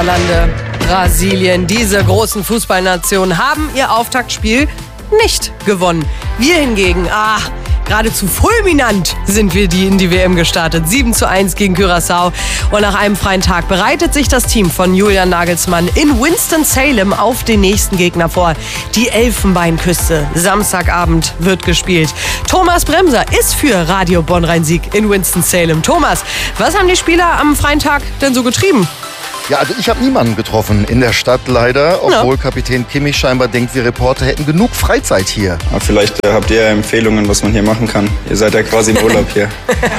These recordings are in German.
Niederlande, Brasilien, diese großen Fußballnationen haben ihr Auftaktspiel nicht gewonnen. Wir hingegen, geradezu fulminant sind wir in die WM gestartet. 7:1 gegen Curaçao. Und nach einem freien Tag bereitet sich das Team von Julian Nagelsmann in Winston-Salem auf den nächsten Gegner vor. Die Elfenbeinküste. Samstagabend wird gespielt. Thomas Bremser ist für Radio Bonn-Rhein-Sieg in Winston-Salem. Thomas, was haben die Spieler am freien Tag denn so getrieben? Ja, also ich habe niemanden getroffen in der Stadt leider, obwohl Kapitän Kimmich scheinbar denkt, wir Reporter hätten genug Freizeit hier. Aber vielleicht habt ihr Empfehlungen, was man hier machen kann. Ihr seid ja quasi im Urlaub hier.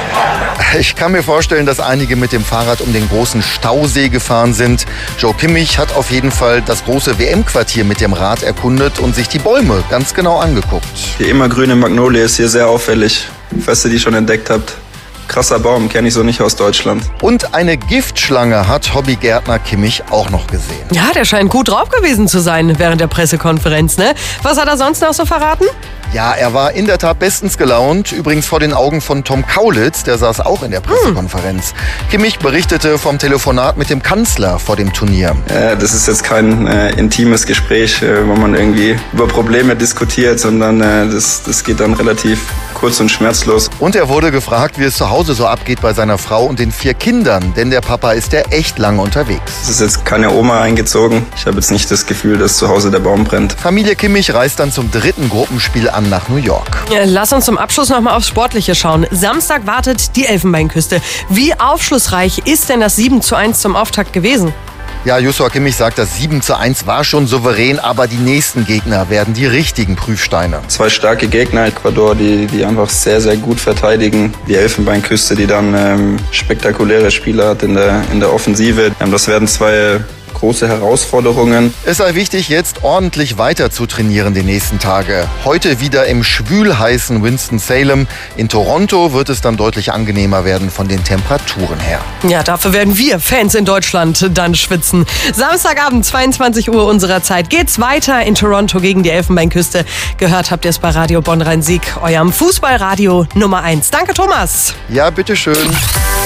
Ich kann mir vorstellen, dass einige mit dem Fahrrad um den großen Stausee gefahren sind. Joe Kimmich hat auf jeden Fall das große WM-Quartier mit dem Rad erkundet und sich die Bäume ganz genau angeguckt. Die immergrüne Magnolie ist hier sehr auffällig, falls ihr die schon entdeckt habt. Krasser Baum, kenne ich so nicht aus Deutschland. Und eine Giftschlange hat Hobbygärtner Kimmich auch noch gesehen. Ja, der scheint gut drauf gewesen zu sein während der Pressekonferenz, ne? Was hat er sonst noch so verraten? Ja, er war in der Tat bestens gelaunt. Übrigens vor den Augen von Tom Kaulitz, der saß auch in der Pressekonferenz. Kimmich berichtete vom Telefonat mit dem Kanzler vor dem Turnier. Das ist jetzt kein intimes Gespräch, wo man irgendwie über Probleme diskutiert, sondern das geht dann relativ kurz und schmerzlos. Und er wurde gefragt, wie es zu Hause so abgeht bei seiner Frau und den 4 Kindern, denn der Papa ist ja echt lange unterwegs. Es ist jetzt keine Oma eingezogen. Ich habe jetzt nicht das Gefühl, dass zu Hause der Baum brennt. Familie Kimmich reist dann zum 3. Gruppenspiel nach New York. Lass uns zum Abschluss noch mal aufs Sportliche schauen. Samstag wartet die Elfenbeinküste. Wie aufschlussreich ist denn das 7:1 zum Auftakt gewesen? Ja, Joshua Kimmich sagt, das 7:1 war schon souverän, aber die nächsten Gegner werden die richtigen Prüfsteine. 2 starke Gegner, Ecuador, die einfach sehr, sehr gut verteidigen. Die Elfenbeinküste, die dann spektakuläre Spiele hat in der Offensive. Das werden 2 große Herausforderungen. Es sei wichtig, jetzt ordentlich weiter zu trainieren die nächsten Tage. Heute wieder im schwülheißen Winston-Salem. In Toronto wird es dann deutlich angenehmer werden von den Temperaturen her. Ja, dafür werden wir Fans in Deutschland dann schwitzen. Samstagabend, 22 Uhr unserer Zeit, geht's weiter in Toronto gegen die Elfenbeinküste. Gehört habt ihr es bei Radio Bonn-Rhein-Sieg, eurem Fußballradio Nummer 1. Danke, Thomas. Ja, bitteschön.